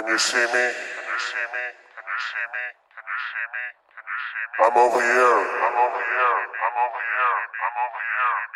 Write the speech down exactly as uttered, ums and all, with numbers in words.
Can you see me? Can you see me? Can you see me? Can you see me? Can you see me? I'm over here. I'm over here. I'm over here. I'm over here.